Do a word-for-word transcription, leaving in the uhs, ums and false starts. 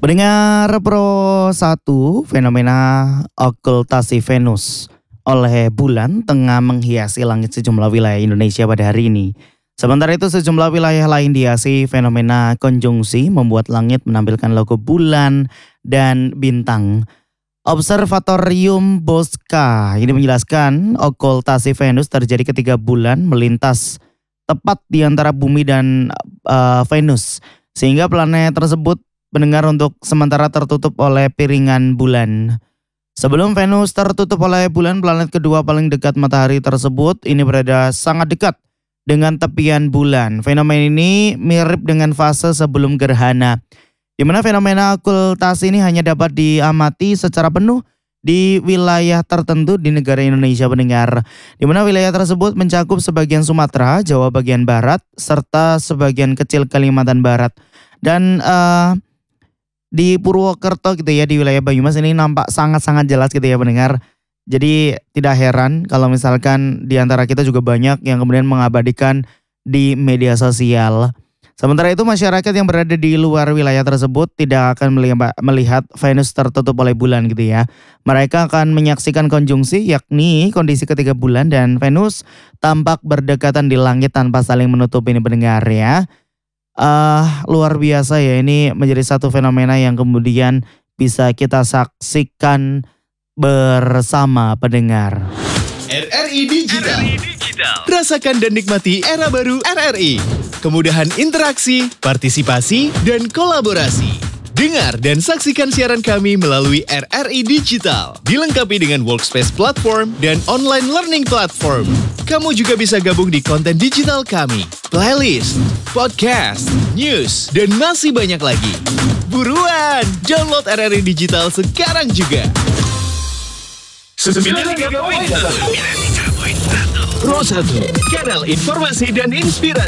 Pendengar Pro satu, fenomena okultasi Venus oleh bulan tengah menghiasi langit sejumlah wilayah Indonesia pada hari ini. Sementara itu sejumlah wilayah lain dihiasi fenomena konjungsi membuat langit menampilkan logo bulan dan bintang. Observatorium Bosca ini menjelaskan okultasi Venus terjadi ketika bulan melintas tepat di antara bumi dan uh, Venus, sehingga planet tersebut mendengar untuk sementara tertutup oleh piringan bulan. Sebelum Venus tertutup oleh bulan, planet kedua paling dekat matahari tersebut ini berada sangat dekat dengan tepian bulan. Fenomena ini mirip dengan fase sebelum gerhana, di mana fenomena okultasi ini hanya dapat diamati secara penuh di wilayah tertentu di negara Indonesia, pendengar. Di mana wilayah tersebut mencakup sebagian Sumatera, Jawa bagian barat, serta sebagian kecil Kalimantan Barat. Dan uh, di Purwokerto gitu ya, di wilayah Banyumas ini nampak sangat-sangat jelas gitu ya, pendengar. Jadi tidak heran kalau misalkan di antara kita juga banyak yang kemudian mengabadikan di media sosial. Sementara itu masyarakat yang berada di luar wilayah tersebut tidak akan melihat Venus tertutup oleh bulan gitu ya. Mereka akan menyaksikan konjungsi, yakni kondisi ketika bulan dan Venus tampak berdekatan di langit tanpa saling menutup, ini pendengar ya. Uh, luar biasa ya, ini menjadi satu fenomena yang kemudian bisa kita saksikan bersama, pendengar. R R I Digital. Rasakan dan nikmati era baru R R I. Kemudahan interaksi, partisipasi, dan kolaborasi. Dengar dan saksikan siaran kami melalui R R I Digital. Dilengkapi dengan workspace platform dan online learning platform. Kamu juga bisa gabung di konten digital kami, playlist, podcast, news, dan masih banyak lagi. Buruan, download R R I Digital sekarang juga. sembilan puluh tiga koma satu Pro satu, kanal informasi dan inspirasi.